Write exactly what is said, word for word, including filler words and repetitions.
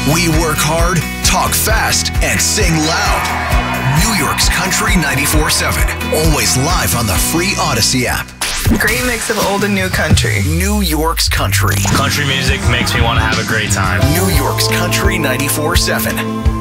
We work hard, talk fast, and sing loud. New York's Country ninety-four seven. Always live on the free Odyssey app. Great mix of old and new country. New York's Country. Country music makes me want to have a great time. New York's Country ninety-four seven.